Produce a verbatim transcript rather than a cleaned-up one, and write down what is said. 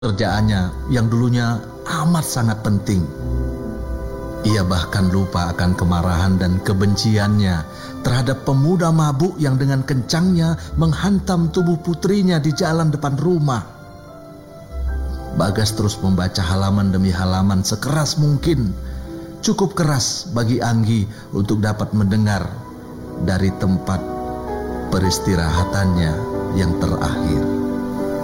Kerjaannya yang dulunya amat sangat penting. Ia bahkan lupa akan kemarahan dan kebenciannya terhadap pemuda mabuk yang dengan kencangnya menghantam tubuh putrinya di jalan depan rumah. Bagas terus membaca halaman demi halaman sekeras mungkin, cukup keras bagi Anggi untuk dapat mendengar dari tempat peristirahatannya yang terakhir.